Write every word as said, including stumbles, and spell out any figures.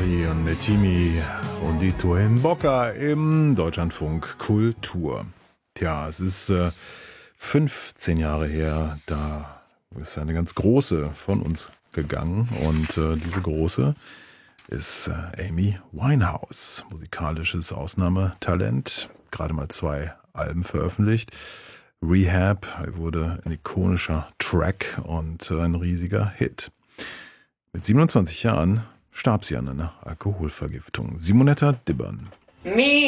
Ferrari und Nettimi und die Tuen Bocca im Deutschlandfunk Kultur. Tja, es ist äh, fünfzehn Jahre her, da ist eine ganz große von uns gegangen und äh, diese große ist äh, Amy Winehouse, musikalisches Ausnahmetalent, gerade mal zwei Alben veröffentlicht. Rehab wurde ein ikonischer Track und äh, ein riesiger Hit. Mit siebenundzwanzig Jahren starb sie an einer Alkoholvergiftung. Simonetta Dibbern. Me.